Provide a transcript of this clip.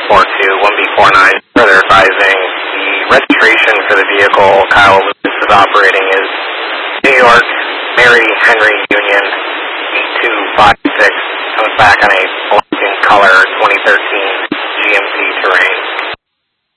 1B49, further advising the registration for the vehicle Kyle Lewis is operating is New York, Mary Henry Union 8256, comes back on a black in color 2013 GMC Terrain.